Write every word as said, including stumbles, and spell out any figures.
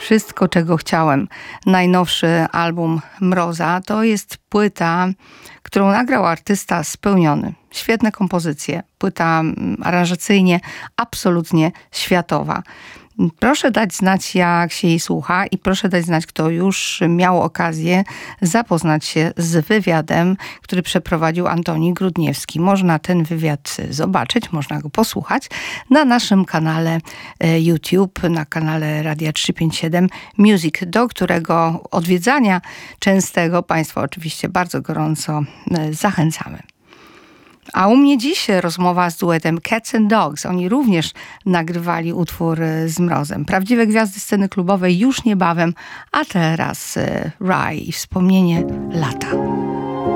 Wszystko, czego chciałem. Najnowszy album Mroza to jest płyta, którą nagrał artysta spełniony. Świetne kompozycje. Płyta aranżacyjnie absolutnie światowa. Proszę dać znać, jak się jej słucha i proszę dać znać, kto już miał okazję zapoznać się z wywiadem, który przeprowadził Antoni Grudniewski. Można ten wywiad zobaczyć, można go posłuchać na naszym kanale YouTube, na kanale Radia trzysta pięćdziesiąt siedem Music, do którego odwiedzania częstego Państwa oczywiście bardzo gorąco zachęcamy. A u mnie dziś rozmowa z duetem Cats and Dogs. Oni również nagrywali utwór z Mrozem. Prawdziwe gwiazdy sceny klubowej już niebawem, a teraz Rye i wspomnienie lata.